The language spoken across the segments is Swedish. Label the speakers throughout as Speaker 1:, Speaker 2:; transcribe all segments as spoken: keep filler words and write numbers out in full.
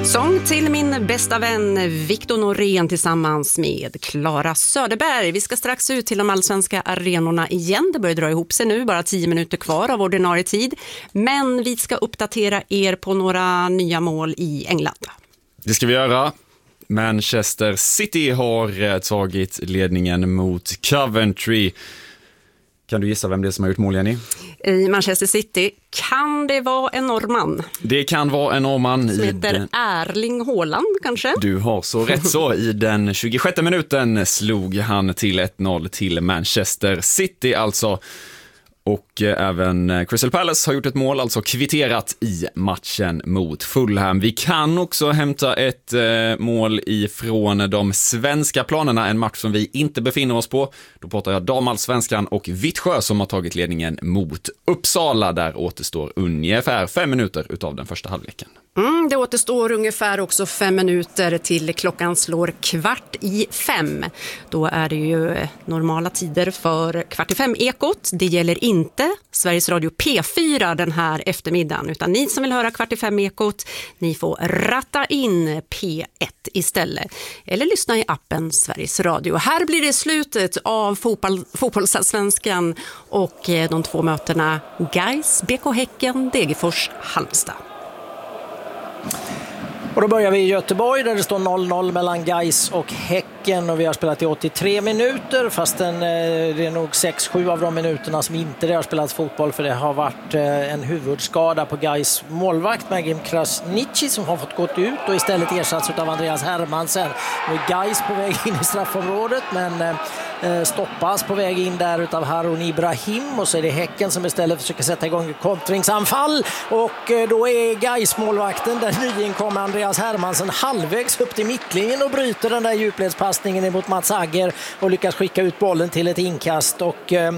Speaker 1: Sång till min bästa vän Victor Norén tillsammans med Klara Söderberg. Vi ska strax ut till de allsvenska arenorna igen. Det börjar dra ihop sig nu, bara tio minuter kvar av ordinarie tid. Men vi ska uppdatera er på några nya mål i England.
Speaker 2: Det ska vi göra. Manchester City har tagit ledningen mot Coventry. Kan du gissa vem det är som har gjort mål, Jenny?
Speaker 1: I Manchester City kan det vara en norrman.
Speaker 2: Det kan vara en norrman.
Speaker 1: Som
Speaker 2: i
Speaker 1: heter
Speaker 2: den...
Speaker 1: Erling Haaland kanske?
Speaker 2: Du har så rätt så. I den tjugosjätte minuten slog han till ett noll till Manchester City alltså. Och även Crystal Palace har gjort ett mål, alltså kvitterat i matchen mot Fulham. Vi kan också hämta ett eh, mål ifrån de svenska planerna, en match som vi inte befinner oss på. Då pratar jag damallsvenskan och Vittsjö som har tagit ledningen mot Uppsala. Där återstår ungefär fem minuter utav den första halvleken.
Speaker 1: Mm, det återstår ungefär också fem minuter till klockan slår kvart i fem. Då är det ju normala tider för kvart i fem ekot. Det gäller inte Sveriges Radio P fyra den här eftermiddagen, utan ni som vill höra kvart i fem ekot, ni får ratta in P ett istället. Eller lyssna i appen Sveriges Radio. Här blir det slutet av fotboll, fotbollsallsvenskan och de två mötena Gais, B K Häcken, Degerfors, Halmstad.
Speaker 3: Och då börjar vi i Göteborg där det står noll noll mellan Gais och Häcken och vi har spelat i åttiotre minuter fastän det är nog sex sju av de minuterna som inte det har spelats fotboll för det har varit en huvudskada på Gais målvakt Magim Krasniqi som har fått gått ut och istället ersatts av Andreas Hermansen. Nu är Gais på väg in i straffområdet men stoppas på väg in där utav Harun Ibrahim och så är det Häcken som istället försöker sätta igång ett kontringsanfall och då är Gais målvakten där nyinkommer Andreas Hermansen halvvägs upp till mittlinjen och bryter den där djupledspassningen emot Mats Agger och lyckas skicka ut bollen till ett inkast och mm,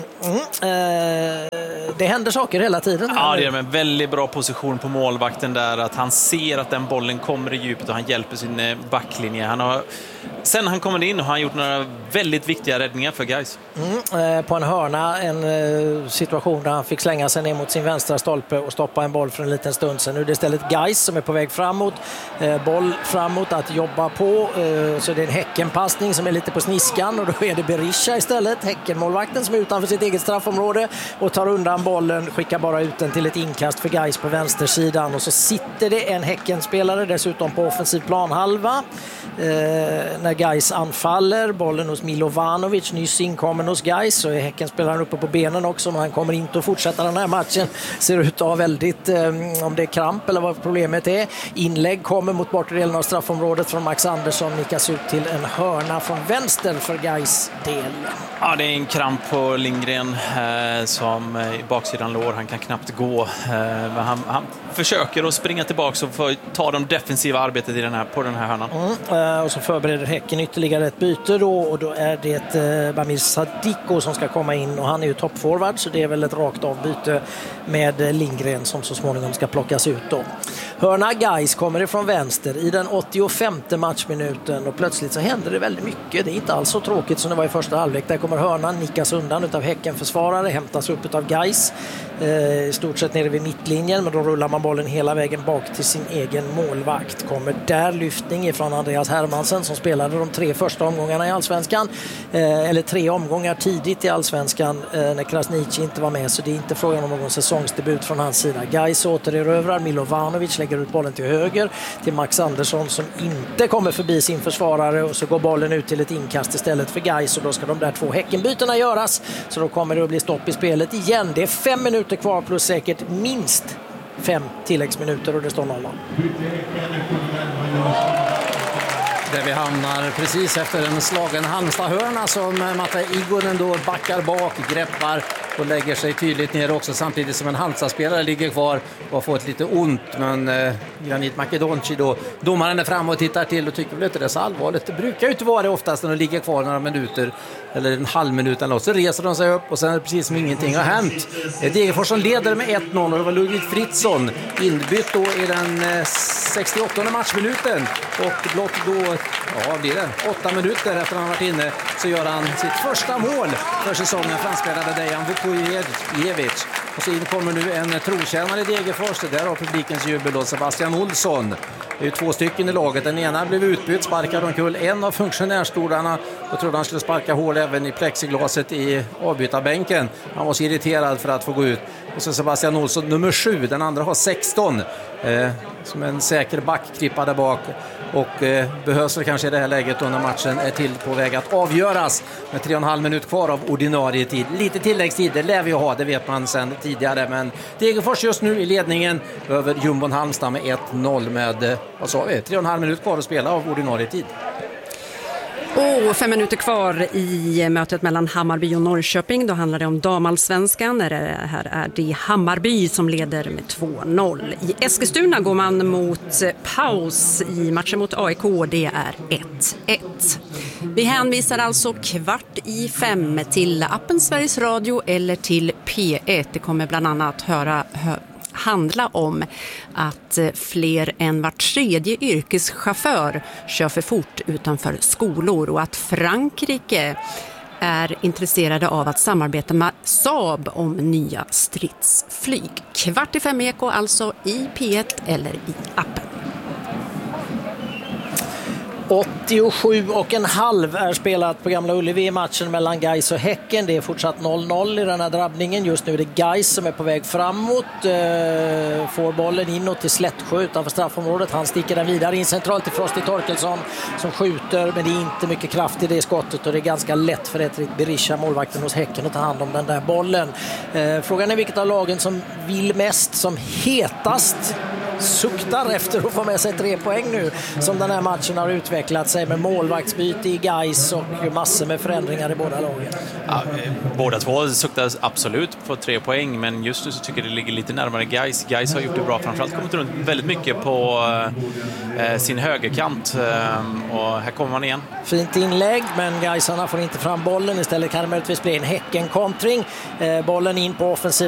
Speaker 3: eh, det händer saker hela tiden.
Speaker 4: Ja, det är en väldigt bra position på målvakten där att han ser att den bollen kommer i djupet och han hjälper sin backlinje. Han har, sen han kommer in och han har gjort några väldigt viktiga räddningar för Gais.
Speaker 3: Mm, eh, på en hörna, en eh, situation där han fick slänga sig ner mot sin vänstra stolpe och stoppa en boll för en liten stund sedan. Nu är det istället Gais som är på väg framåt, eh, boll framåt att jobba på, eh, så det är en Häckenpassning som är lite på sniskan och då är det Berisha istället, Häckenmålvakten som är utanför sitt eget straffområde och tar undan bollen, skickar bara ut den till ett inkast för Gais på vänstersidan och så sitter det en Häckenspelare dessutom på offensiv planhalva eh, när Gais anfaller, bollen hos Milovanovic nyss inkommen hos Gais så är Häckenspelaren uppe på benen också men han kommer inte att fortsätta den här matchen, ser ut att ha väldigt eh, om det är kramp eller vad problemet är. Inlägg kommer mot bortre delen av straffområdet från Max Andersson, nickas ut till en hörna från vänster för Gais del.
Speaker 4: Ja, det är en kramp på Lindgren eh, som i baksidan lår, han kan knappt gå eh, men han, han försöker att springa tillbaka och få ta de defensiva arbetet i den här, på den här hörnan.
Speaker 3: Mm, eh, och så förbereder Häcken ytterligare ett byte då och då är det eh, Bamir Sadiko som ska komma in och han är ju toppforward så det är väl ett rakt avbyte med Lindgren som så småningom ska plockas ut då. Hörna Gais kommer ifrån vänster i den åttiofemte matchminuten och plötsligt så händer det väldigt mycket. Det är inte alls så tråkigt som det var i första halvlek. Där kommer hörnan, nickas undan utav Häckenförsvarare, hämtas upp utav Gais eh, i stort sett nere vid mittlinjen men då rullar man bollen hela vägen bak till sin egen målvakt. Kommer där lyftning ifrån Andreas Hermansen som spelade de tre första omgångarna i Allsvenskan eh, eller tre omgångar tidigt i Allsvenskan eh, när Krasniqi inte var med så det är inte frågan om någon säsongsdebut från hans sida. Gais återerövrar, Milovanovic lägger ut bollen till höger till Max Andersson som inte kommer förbi sin försvarare och så går bollen ut till ett inkast istället för Gais och då ska de där två Häckenbytena göras så då kommer det att bli stopp i spelet igen. Det är fem minuter kvar plus säkert minst fem tilläggsminuter och det står noll noll.
Speaker 5: Där vi hamnar precis efter en slagen Halmstad-hörna som Matta Igonen då backar bak, greppar och lägger sig tydligt ner också samtidigt som en Halmstad-spelare ligger kvar och har fått lite ont men eh, Granit Makedonci då, domaren är fram och tittar till och tycker väl inte det är så allvarligt. Det brukar ju inte vara det oftast när de ligger kvar några minuter eller en halv minut eller något. Så reser de sig upp och sen är det precis som ingenting har hänt. Degerfors som leder med ett noll och det var Ludvig Fritzson inbytt då i den sextioåttonde matchminuten och blott då, ja blir det, åtta minuter efter han varit inne så gör han sitt första mål för säsongen, framspelade Dejan Vukojevic. Och så in kommer nu en trotjänare i Degerfors, där har publikens jubel då Sebastian Olsson. Det är ju två stycken i laget. Den ena blev utbytt, sparkad omkull en av funktionärstolarna. Jag trodde han skulle sparka hål även i plexiglaset i avbytarbänken. Han var så irriterad för att få gå ut. Och så Sebastian Olsson, nummer sju. Den andra har sexton. Eh, som en säker backkrippa där bak. Och eh, behövs väl kanske i det här läget då när matchen är till på väg att avgöras. Med tre och en halv minut kvar av ordinarie tid. Lite tilläggstid, det lär vi ha, det vet man sedan tidigare. Men Degerfors just nu i ledningen över Jumbon Halmstad med ett noll med, eh, vad sa vi, tre och en halv minut kvar att spela av ordinarie tid.
Speaker 1: Och fem minuter kvar i mötet mellan Hammarby och Norrköping. Då handlar det om damallsvenskan. Här är det Hammarby som leder med två noll. I Eskilstuna går man mot paus i matchen mot A I K. Det är ett ett. Vi hänvisar alltså kvart i fem till appen Sveriges Radio eller till P ett. Det kommer bland annat höra... Hö- handla om att fler än var tredje yrkeschaufför kör för fort utanför skolor och att Frankrike är intresserade av att samarbeta med Saab om nya stridsflyg. Kvart i fem eko alltså i P ett eller i appen.
Speaker 3: åttiosju och en halv är spelat på Gamla Ullevi i matchen mellan Gais och Häcken. Det är fortsatt noll noll i den här drabbningen. Just nu är det Gais som är på väg framåt. Eh, får bollen inåt till Slättsjö utanför straffområdet. Han sticker den vidare in centralt till Frosty Torkelsson som skjuter, men det är inte mycket kraft i det skottet och det är ganska lätt för Etrik Berisha, målvakten hos Häcken, att ta hand om den där bollen. Eh, frågan är vilket av lagen som vill mest, som hetast suktar efter att få med sig tre poäng nu som den här matchen har utvecklat sig med målvaktsbyte i Gais och massor med förändringar i båda lagen.
Speaker 4: Ja, båda två suktar absolut på tre poäng, men just nu så tycker jag det ligger lite närmare Gais. Gais har gjort det bra, framförallt kommit runt väldigt mycket på eh, sin högerkant eh, och här kommer man igen.
Speaker 3: Fint inlägg, men Gaisarna får inte fram bollen. Istället kan det möjligtvis bli en Häcken-kontring. Eh, bollen in på offensiv